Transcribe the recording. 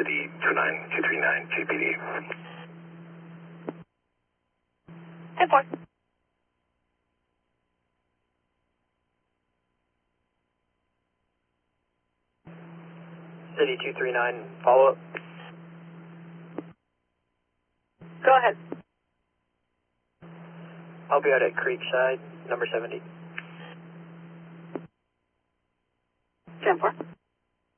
City 29239 GPD. 10-4. City 239, follow up. Go ahead. I'll be out at Creekside, number 70. 10-4.